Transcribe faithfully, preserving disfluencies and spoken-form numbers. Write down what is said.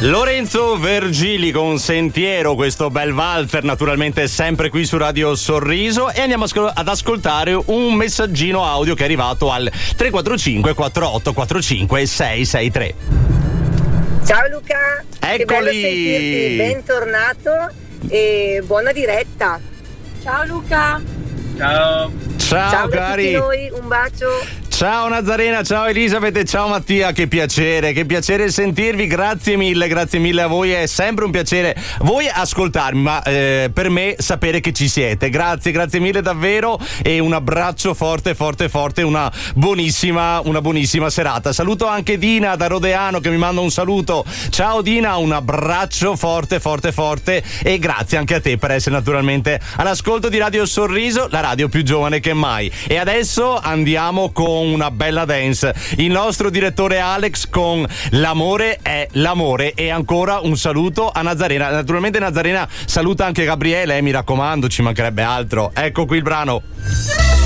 Lorenzo Vergili con Sentiero, questo bel valzer, naturalmente sempre qui su Radio Sorriso, e andiamo ad ascoltare un messaggino audio che è arrivato al tre quattro cinque quattro otto quattro cinque sei sei tre. Ciao Luca, eccoli, che bello sentirti, bentornato e buona diretta. Ciao Luca. Ciao. Ciao, ciao cari. A tutti noi, un bacio. Ciao Nazarena, ciao Elisabeth e ciao Mattia, che piacere, che piacere sentirvi, grazie mille, grazie mille a voi, è sempre un piacere voi ascoltarmi, ma eh, per me sapere che ci siete, grazie, grazie mille davvero e un abbraccio forte, forte, forte, una buonissima, una buonissima serata. Saluto anche Dina da Rodeano che mi manda un saluto, ciao Dina, un abbraccio forte, forte, forte e grazie anche a te per essere naturalmente all'ascolto di Radio Sorriso, la radio più giovane che mai. E adesso andiamo con una bella dance, il nostro direttore Alex con L'amore è l'amore, e ancora un saluto a Nazarena. Naturalmente Nazarena saluta anche Gabriele, eh, mi raccomando, ci mancherebbe altro. Ecco qui il brano.